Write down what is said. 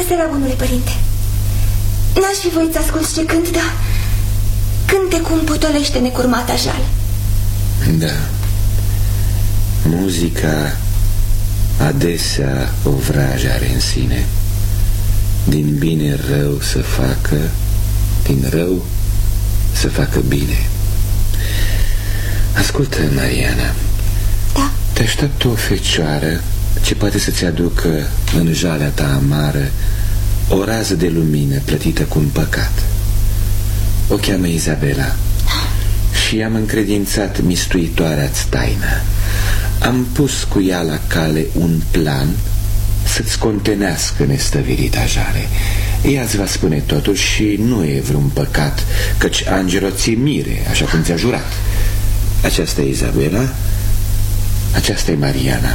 seara, bunule părinte. N-aș fi voit să ascult ce cânt, dar cântecul îmi potolește necurmata jale. Da. Muzica adesea o vraj are în sine. Din bine rău să facă, din rău să facă bine. Ascultă, Mariana. Da? Te așteaptă o fecioară ce poate să-ți aducă în jalea ta amară o rază de lumină plătită cu un păcat. O cheamă Izabela și i-am încredințat mistuitoarea-ți taină. Am pus cu ea la cale un plan să-ți contenească nestăvirita jale. Ea îți va spune totul și nu e vreun păcat, căci Angelo ți-e mire, așa cum ți-a jurat. Aceasta e Izabela, aceasta e Mariana.